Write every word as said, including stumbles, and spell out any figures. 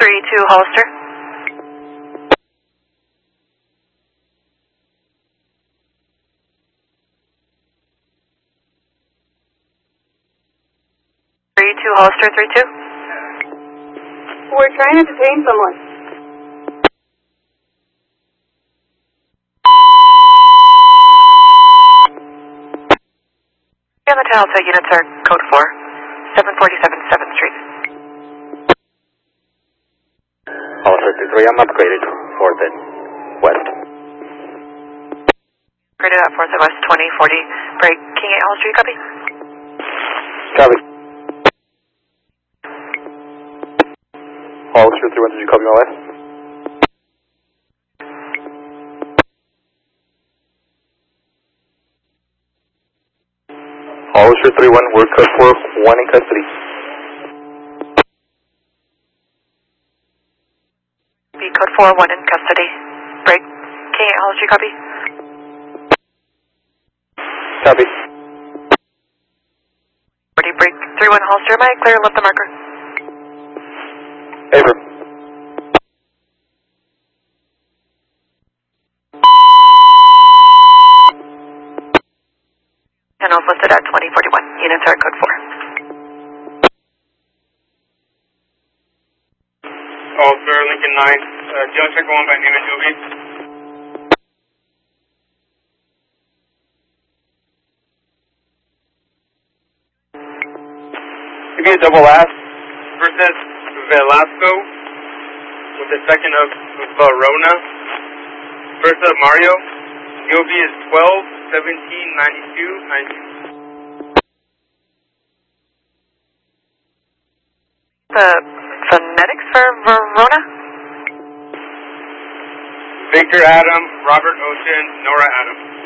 three two Hollister. three two Hollister, three two. We're trying to detain someone. On the Delta, units are code four, seven forty-seven seventh Street. Hollister two three, I'm upgraded for the west. Graded at fourth and west, twenty forty. Break, King eight Hollister, you copy? Copy. Hollister three one, did you copy my last? Hollister three one, we're code four, one in custody. B code four, one in custody. Break, King eight Hollister, you copy? Copy. forty, break, three one Hollister, am I clear? Left the marker. Over. Channels listed at twenty forty-one. Units are code four. Oh, sir, Lincoln nine. Uh, Joe Checker one by name of Joby. Give me a double ass. First is Velasco with the second of Verona. First of Mario. Joby is twelve, seventeen, ninety-two, ninety-two. The phonetics for Verona? Victor Adam, Robert Ocean, Nora Adam.